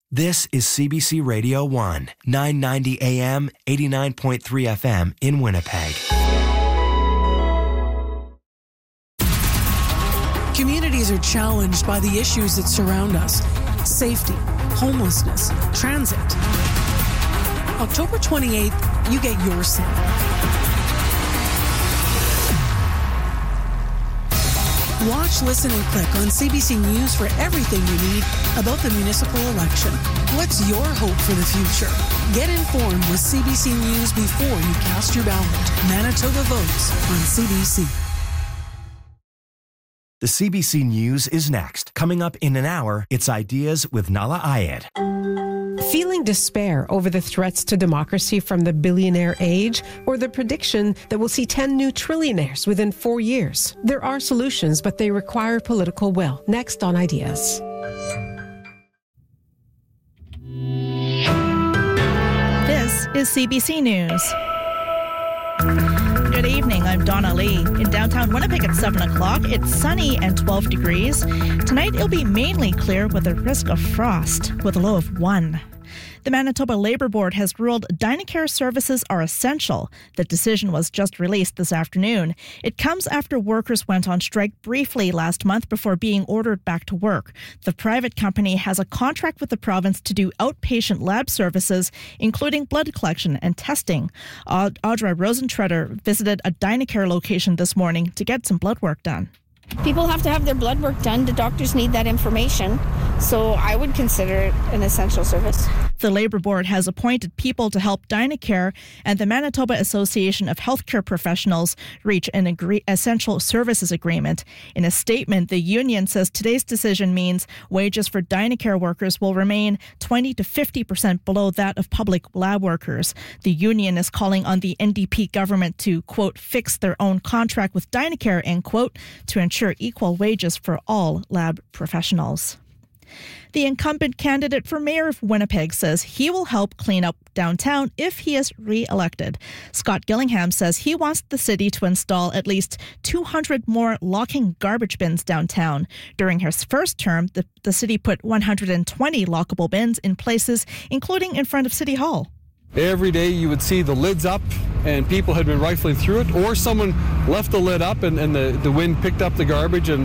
This is CBC Radio 1, 990 AM, 89.3 FM in Winnipeg. Communities are challenged by the issues that surround us. Safety, homelessness, transit. October 28th, you get your say. Watch, listen, and click on CBC News for everything you need about the municipal election. What's your hope for the future? Get informed with CBC News before you cast your ballot. Manitoba Votes on CBC. The CBC News is next. Coming up in an hour, it's Ideas with Nala Ayed. Feeling despair over the threats to democracy from the billionaire age, or the prediction that we'll see 10 new trillionaires within 4 years? There are solutions, but they require political will. Next on Ideas. This is CBC News. Good evening, I'm Donna Lee. In downtown Winnipeg at 7 o'clock, it's sunny and 12 degrees. Tonight it'll be mainly clear with a risk of frost, with a low of 1. The Manitoba Labour Board has ruled Dynacare services are essential. The decision was just released this afternoon. It comes after workers went on strike briefly last month before being ordered back to work. The private company has a contract with the province to do outpatient lab services, including blood collection and testing. Audra Rosentreter visited a Dynacare location this morning to get some blood work done. People have to have their blood work done. The doctors need that information. So I would consider it an essential service. The Labour Board has appointed people to help Dynacare and the Manitoba Association of Healthcare Professionals reach an essential services agreement. In a statement, the union says today's decision means wages for Dynacare workers will remain 20 to 50% below that of public lab workers. The union is calling on the NDP government to, quote, fix their own contract with Dynacare, end quote, to ensure equal wages for all lab professionals. The incumbent candidate for mayor of Winnipeg says he will help clean up downtown if he is re-elected. Scott Gillingham says he wants the city to install at least 200 more locking garbage bins downtown. During his first term, the city put 120 lockable bins in places, including in front of City Hall. Every day you would see the lids up and people had been rifling through it, or someone left the lid up and the wind picked up the garbage and